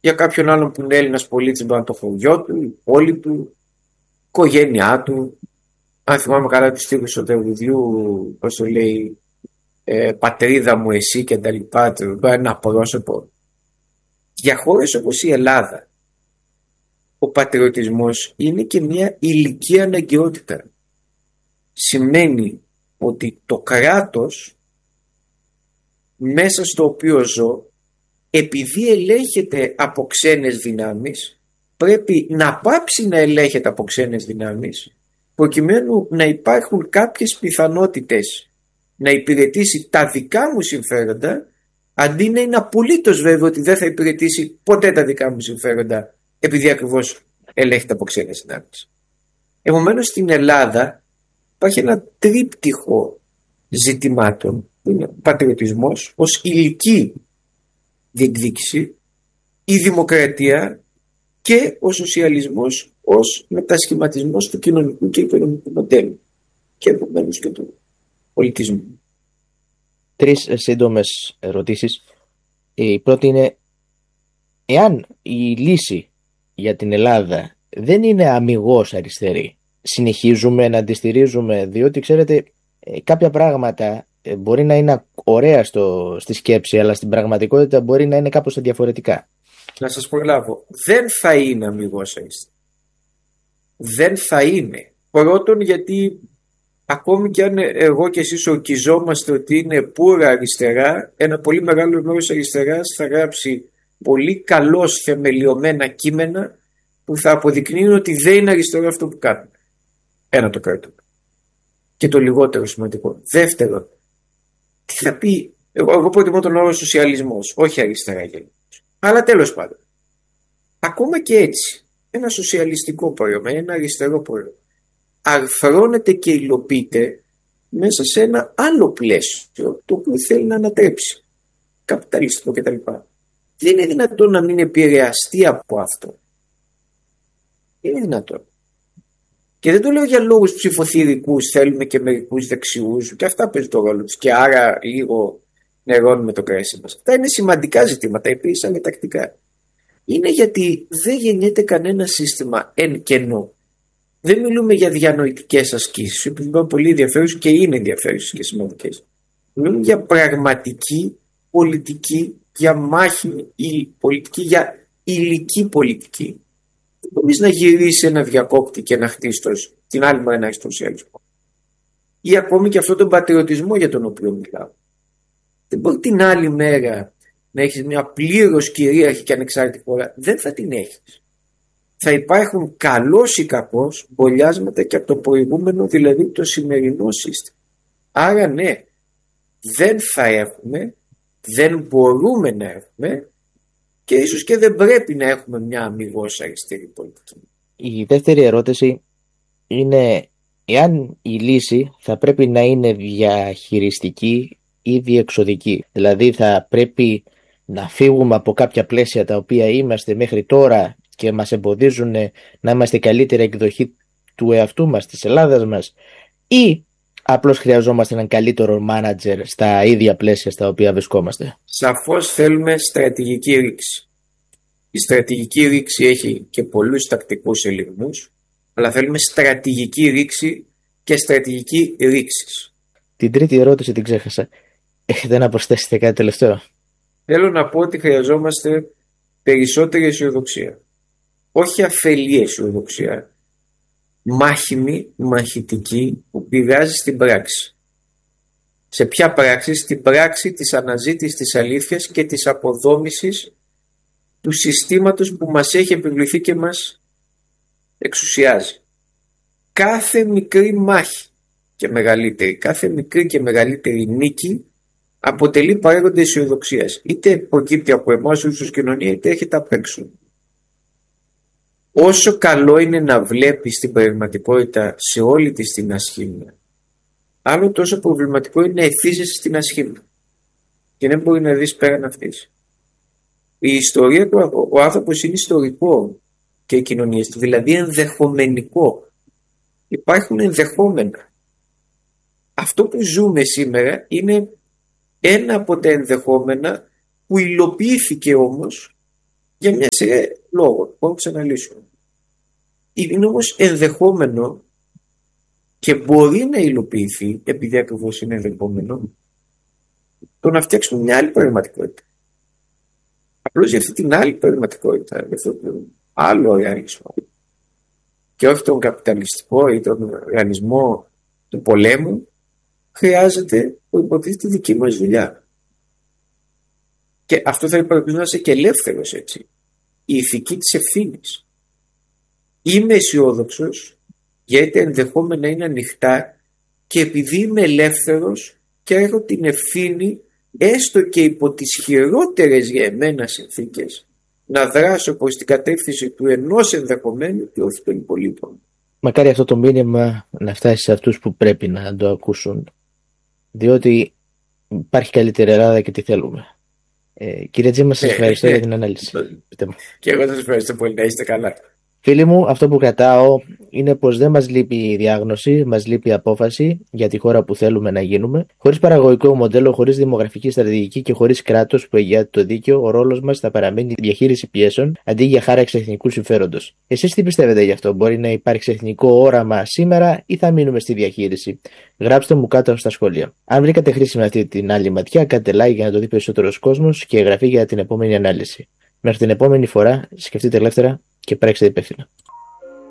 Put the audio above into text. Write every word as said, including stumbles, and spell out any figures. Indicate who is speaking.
Speaker 1: Για κάποιον άλλον που είναι Έλληνας πολίτης μπορεί να το χωριό του, η πόλη του, η οικογένειά του. Αν θυμάμαι καλά τους στίχους του τραγουδιού, πώς το λέει, ε, πατρίδα μου εσύ και τα λοιπά, ένα πρόσωπο. Για χώρες όπως η Ελλάδα, ο πατριωτισμός είναι και μια υλική αναγκαιότητα. Σημαίνει ότι το κράτος μέσα στο οποίο ζω, επειδή ελέγχεται από ξένες δυνάμεις, πρέπει να πάψει να ελέγχεται από ξένες δυνάμεις, προκειμένου να υπάρχουν κάποιες πιθανότητες να υπηρετήσει τα δικά μου συμφέροντα, αντί να είναι απολύτως βέβαιο ότι δεν θα υπηρετήσει ποτέ τα δικά μου συμφέροντα, επειδή ακριβώς ελέγχεται από ξένες δυνάμεις. Επομένως στην Ελλάδα υπάρχει ένα τρίπτυχο ζητημάτων, που είναι ο πατριωτισμός ως υλική διεκδίκηση, η δημοκρατία και ο σοσιαλισμός ως μετασχηματισμός του κοινωνικού και οικονομικού μοντέλου και επομένως και του πολιτισμού.
Speaker 2: Τρεις σύντομες ερωτήσεις. Η πρώτη είναι, εάν η λύση για την Ελλάδα δεν είναι αμιγώς αριστερή, συνεχίζουμε να τη στηρίζουμε? Διότι ξέρετε, κάποια πράγματα μπορεί να είναι ωραία στο, στη σκέψη, αλλά στην πραγματικότητα μπορεί να είναι κάπως διαφορετικά.
Speaker 1: Να σας προλάβω, δεν θα είναι αμιγώς αριστερή. Δεν θα είναι. Πρώτον, γιατί ακόμη και αν εγώ και εσείς ορκιζόμαστε ότι είναι πουρα αριστερά, ένα πολύ μεγάλο μέρος αριστεράς θα γράψει πολύ καλώς θεμελιωμένα κείμενα που θα αποδεικνύουν ότι δεν είναι αριστερό αυτό που κάνουν. Ένα το κρατούμε. Και το λιγότερο σημαντικό. Δεύτερον, τι θα πει, εγώ, εγώ προτιμώ τον όρο σοσιαλισμός, όχι αριστερά γενικώς. Αλλά τέλος πάντων, ακόμα και έτσι, ένα σοσιαλιστικό προϊόν, ένα αριστερό προϊόν, αρθρώνεται και υλοποιείται μέσα σε ένα άλλο πλαίσιο το οποίο θέλει να ανατρέψει, καπιταλιστικό κτλ. Δεν είναι δυνατόν να μην επηρεαστεί από αυτό. Δεν είναι δυνατόν. Και δεν το λέω για λόγους ψηφοθυρικούς, θέλουμε και μερικούς δεξιούς, και αυτά παίζουν το ρόλο τους. Και άρα λίγο νερώνουμε το κρέσι μας. Αυτά είναι σημαντικά ζητήματα, επίσης ανετακτικά. Είναι γιατί δεν γεννιέται κανένα σύστημα εν κενό. Δεν μιλούμε για διανοητικές ασκήσεις, που είναι πολύ ενδιαφέρουσες και είναι ενδιαφέρουσες και σημαντικές. Μιλούμε για πραγματική πολιτική, για μάχη ή πολιτική, για υλική πολιτική. Δεν μπορείς να γυρίσει ένα διακόπτη και ένα χτίστος, την άλλη μέρα να έχεις τον σοσιαλισμό. Ή ακόμη και αυτόν τον πατριωτισμό για τον οποίο μιλάω. Δεν μπορεί την άλλη μέρα να έχεις μια πλήρως κυρίαρχη και ανεξάρτητη χώρα. Δεν θα την έχεις. Θα υπάρχουν καλώς ή κακώς μπολιάσματα και από το προηγούμενο, δηλαδή το σημερινό σύστημα. Άρα ναι, δεν θα έχουμε, δεν μπορούμε να έχουμε και ίσως και δεν πρέπει να έχουμε μια αμιγώς αριστερή πολιτική.
Speaker 2: Η δεύτερη ερώτηση είναι εάν η λύση θα πρέπει να είναι διαχειριστική ή διεξοδική. Δηλαδή θα πρέπει να φύγουμε από κάποια πλαίσια τα οποία είμαστε μέχρι τώρα και μας εμποδίζουν να είμαστε η καλύτερη εκδοχή του εαυτού μας, της Ελλάδας μας, ή απλώς χρειαζόμαστε έναν καλύτερο μάνατζερ στα ίδια πλαίσια στα οποία βρισκόμαστε?
Speaker 1: Σαφώς θέλουμε στρατηγική ρήξη. Η στρατηγική ρήξη έχει και πολλούς τακτικούς ελιγμούς, αλλά θέλουμε στρατηγική ρήξη και στρατηγική ρήξης.
Speaker 2: Την τρίτη ερώτηση την ξέχασα. Έχετε να προσθέσετε κάτι τελευταίο?
Speaker 1: Θέλω να πω ότι χρειαζόμαστε περισσότερη αισιοδοξία. Όχι αφελή αισιοδοξία. Μάχημη, μαχητική, που πηγάζει στην πράξη. Σε ποια πράξη? Στην πράξη της αναζήτησης της αλήθειας και της αποδόμησης του συστήματος που μας έχει επιβληθεί και μας εξουσιάζει. Κάθε μικρή μάχη και μεγαλύτερη, κάθε μικρή και μεγαλύτερη νίκη αποτελεί παράγοντα αισιοδοξίας. Είτε προκύπτει από εμάς ως κοινωνία, είτε έρχεται απ' έξω. Όσο καλό είναι να βλέπεις την πραγματικότητα σε όλη της την ασχήμια, άλλο τόσο προβληματικό είναι να εθίζεσαι στην ασχήμια και δεν μπορεί να δεις πέραν αυτής. Η ιστορία του, ο άνθρωπος είναι ιστορικό και οι κοινωνίες του, δηλαδή ενδεχομενικό. Υπάρχουν ενδεχόμενα. Αυτό που ζούμε σήμερα είναι ένα από τα ενδεχόμενα που υλοποιήθηκε όμως για μια σειρά λόγων που έχω ξαναλύσουμε. Είναι όμως ενδεχόμενο και μπορεί να υλοποιηθεί, επειδή ακριβώς είναι ενδεχόμενο, το να φτιάξουμε μια άλλη πραγματικότητα. Απλώς για αυτή την άλλη πραγματικότητα, για αυτό το άλλο οργανισμό, και όχι τον καπιταλιστικό ή τον οργανισμό του πολέμου, χρειάζεται που υποτίθεται τη δική μας δουλειά. Και αυτό θα πρέπει να είσαι και ελεύθερος, έτσι. Η ηθική της ευθύνης. Είμαι αισιόδοξος γιατί ενδεχόμενα είναι ανοιχτά και επειδή είμαι ελεύθερος και έχω την ευθύνη, έστω και υπό τις χειρότερες για εμένα συνθήκες, να δράσω προς την κατεύθυνση του ενός ενδεχομένου και όχι των υπολείπων.
Speaker 2: Μακάρι αυτό το μήνυμα να φτάσει σε αυτούς που πρέπει να το ακούσουν, διότι υπάρχει καλύτερη Ελλάδα και τι θέλουμε. Ε, κύριε Τζίμα, σας ευχαριστώ για την ανάλυση.
Speaker 1: Και εγώ σας ευχαριστώ πολύ, να είστε καλά.
Speaker 2: Φίλοι μου, αυτό που κρατάω είναι πως δεν μας λείπει η διάγνωση, μας λείπει η απόφαση για τη χώρα που θέλουμε να γίνουμε. Χωρίς παραγωγικό μοντέλο, χωρίς δημογραφική στρατηγική και χωρίς κράτος που εγγυάται το δίκαιο, ο ρόλος μας θα παραμείνει διαχείριση πιέσεων αντί για χάραξη εθνικού συμφέροντος. Εσείς τι πιστεύετε γι' αυτό? Μπορεί να υπάρξει εθνικό όραμα σήμερα ή θα μείνουμε στη διαχείριση? Γράψτε μου κάτω στα σχόλια. Αν βρήκατε χρήσιμη αυτή την άλλη ματιά, κάντε like για να το δει περισσότερος κόσμος και εγγραφή για την επόμενη ανάλυση. Μέχρι την επόμενη φορά, σκεφτείτε ελεύθερα και πράξτε υπεύθυνα.